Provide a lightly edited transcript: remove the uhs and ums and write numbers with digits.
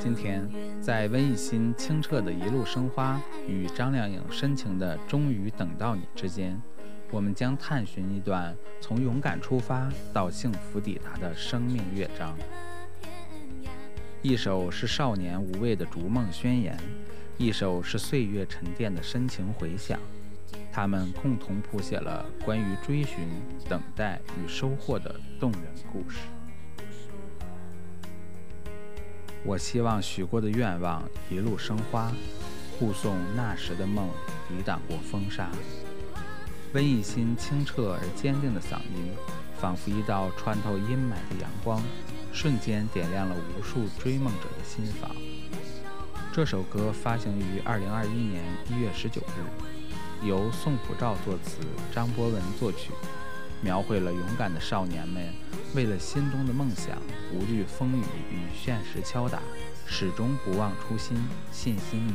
今天，在温逸欣清澈的一路生花与张靓颖深情的终于等到你之间，我们将探寻一段从勇敢出发到幸福抵达的生命乐章。一首是少年无畏的逐梦宣言，一首是岁月沉淀的深情回响，他们共同谱写了关于追寻、等待与收获的动人故事。我希望许过的愿望一路生花，护送那时的梦抵挡过风沙。温逸欣清澈而坚定的嗓音，仿佛一道穿透阴霾的阳光，瞬间点亮了无数追梦者的心房。这首歌发行于2021年1月19日，由宋普照作词，张博文作曲，描绘了勇敢的少年们为了心中的梦想，无惧风雨与现实敲打，始终不忘初心，信心